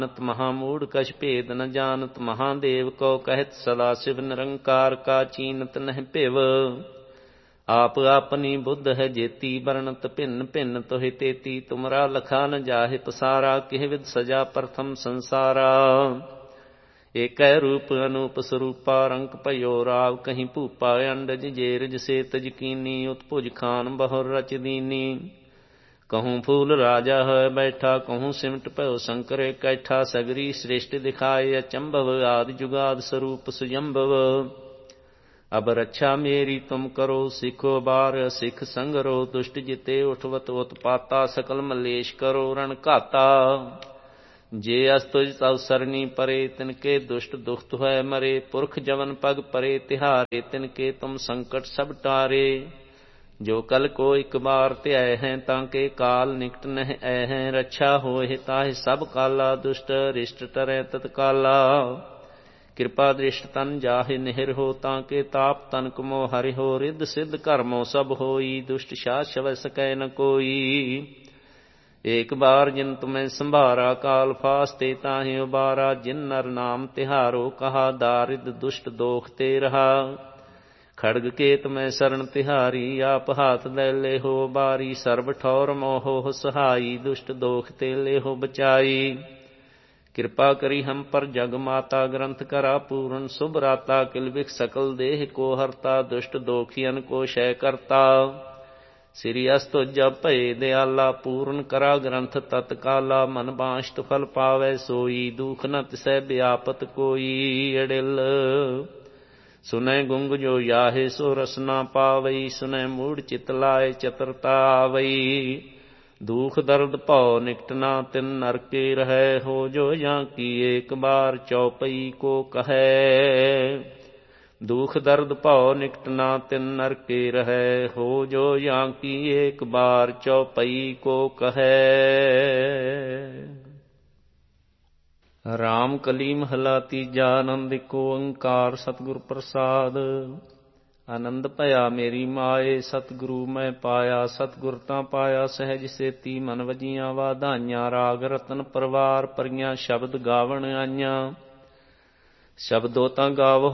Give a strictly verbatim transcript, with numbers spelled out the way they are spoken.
महामूढ़ कछ भेद न जानत, महादेव को कहत सदा शिव निरंकार का चीनत नह पिव। आप अपनी बुद्ध है जेती, बरनत भिन्न भिन्न तोहि तेती, तुमरा लखा न जाहि पसारा, किह विद सजा प्रथम संसारा। एक रूप अनूप स्वरूपा, रंक भयो राव कहीं भूपा, अंडज जेरज से तज कीनी, उत्पुज खान बहुर रच दीनी। कहूँ फूल राजा है बैठा, कहूँ सिमट पयो शंकर कैठा, सगरी श्रेष्ठ दिखाए अचंभव, आदि जुगाद स्वरूप सुजंभव। अब रक्षा मेरी तुम करो, सिखो बार सिख संगरो, दुष्ट जिते उठवत उत्पाता, सकल मलेश करो रण घाता। जे अस्तुज तव सरनी परे, तिनके दुष्ट दुखत है मरे, पुरख जवन पग परे तिहारे, तिनके तुम संकट सब टारे। जो कल को एक बार त्याय हैं, ताके काल निकट नह ऐ हैं, रक्षा होए ताहि सब काला, दुष्ट रिष्ट टरै तत्काला। कृपा दृष्ट तन जाहि निहिर हो, ताके ताप तनक मोह हरि हो, रिद्ध सिद्ध कर्मो सब होई, दुष्ट शास शवै सकै न कोई। एक बार जिन तुम्हें संभारा, काल फास्ते ताहि उबारा, जिन नर नाम तिहारो, कहा दारिद दुष्ट दोख ते रहा। खड़ग केत में शरण तिहारी, आप हाथ दे ले हो बारी, सर्व ठौर मोहो सहाई, दुष्ट दोख ते ले हो बचाई। कृपा करी हम पर जग माता, ग्रंथ करा पूर्ण शुभ राता, किलबिख सकल देह को हरता, दुष्ट दोखियन को शय करता। श्री अस्तु जब भय दयाला, पूर्ण करा ग्रंथ तत्काला, मन बांष्ट फल पावै सोई, दुख न तिसै व्यापत कोई। अड़िल सुनै गुंग जो याहे, सो रसना पावई, सुनै मूढ़ चित लाए चतुरता आवई। दुख दर्द भौ निकटना, तिन नरके रहै हो, जो या की एक बार चौपई को कहे। दुख दर्द भौ निकटना, तिन नरके रहै हो, जो या की एक बार चौपई को कहे। राम कली महला तीजा, आनंद को ओंकार सतगुर प्रसाद। आनंद भया मेरी माए, सतगुरु मैं पाया, सतगुर तां पाया सहज सेती, मन वजियां वाधाइयां, राग रतन परवार परियां, शब्द गावण आइयां। शब्दों तां गावो